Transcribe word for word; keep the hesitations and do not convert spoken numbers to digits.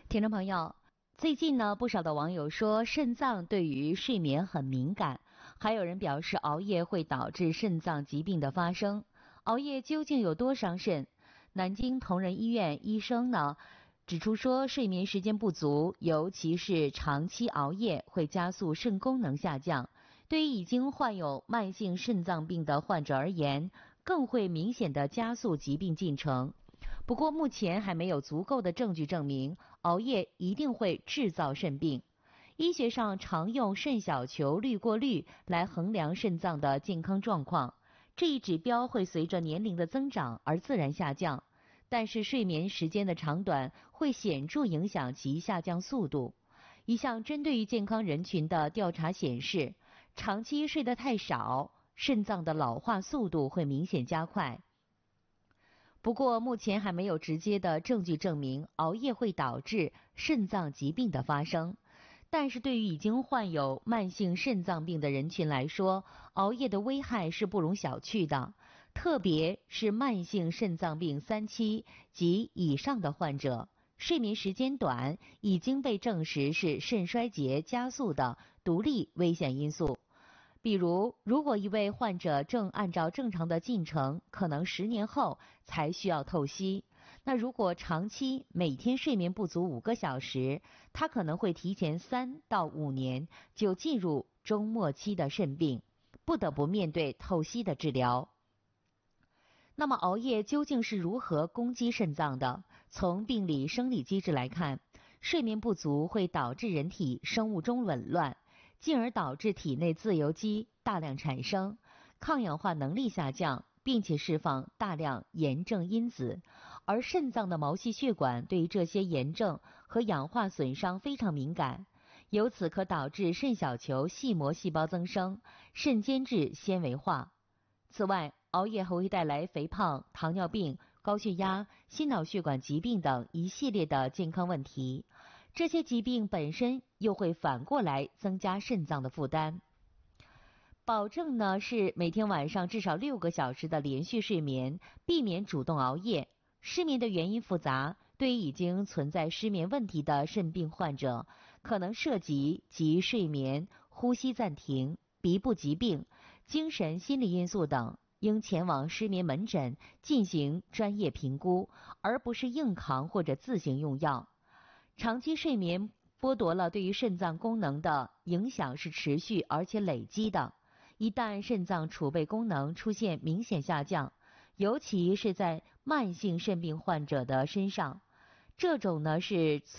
听众朋友，最近呢，不少的网友说肾脏对于睡眠很敏感，还有人表示熬夜会导致肾脏疾病的发生。熬夜究竟有多伤肾？南京同仁医院医生呢指出说，睡眠时间不足，尤其是长期熬夜，会加速肾功能下降。对于已经患有慢性肾脏病的患者而言，更会明显的加速疾病进程。不过目前还没有足够的证据证明熬夜一定会制造肾病。医学上常用肾小球滤过率来衡量肾脏的健康状况，这一指标会随着年龄的增长而自然下降，但是睡眠时间的长短会显著影响其下降速度。一项针对于健康人群的调查显示，长期睡得太少，肾脏的老化速度会明显加快。不过目前还没有直接的证据证明熬夜会导致肾脏疾病的发生，但是对于已经患有慢性肾脏病的人群来说，熬夜的危害是不容小觑的，特别是慢性肾脏病三期及以上的患者，睡眠时间短已经被证实是肾衰竭加速的独立危险因素。比如，如果一位患者正按照正常的进程，可能十年后才需要透析。那如果长期每天睡眠不足五个小时，他可能会提前三到五年就进入中末期的肾病，不得不面对透析的治疗。那么熬夜究竟是如何攻击肾脏的？从病理生理机制来看，睡眠不足会导致人体生物钟紊乱，进而导致体内自由基大量产生，抗氧化能力下降，并且释放大量炎症因子，而肾脏的毛细血管对于这些炎症和氧化损伤非常敏感，由此可导致肾小球细膜细胞增生，肾间质纤维化。此外，熬夜还会带来肥胖、糖尿病、高血压、心脑血管疾病等一系列的健康问题。这些疾病本身又会反过来增加肾脏的负担。保证呢是每天晚上至少六个小时的连续睡眠，避免主动熬夜。失眠的原因复杂，对于已经存在失眠问题的肾病患者，可能涉及及睡眠、呼吸暂停、鼻部疾病、精神心理因素等，应前往失眠门诊进行专业评估，而不是硬扛或者自行用药。长期睡眠剥夺了对于肾脏功能的影响是持续而且累积的，一旦肾脏储备功能出现明显下降，尤其是在慢性肾病患者的身上，这种呢是